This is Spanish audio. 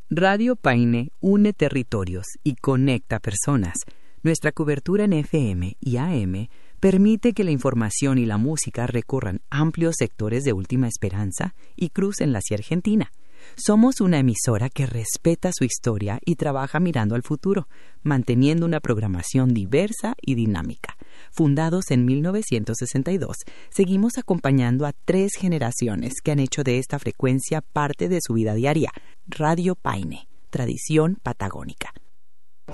Radio Paine une territorios y conecta personas. Nuestra cobertura en FM y AM permite que la información y la música recorran amplios sectores de Última Esperanza y crucen hacia Argentina. Somos una emisora que respeta su historia y trabaja mirando al futuro, manteniendo una programación diversa y dinámica. Fundados en 1962, seguimos acompañando a 3 generaciones que han hecho de esta frecuencia parte de su vida diaria. Radio Paine, tradición patagónica.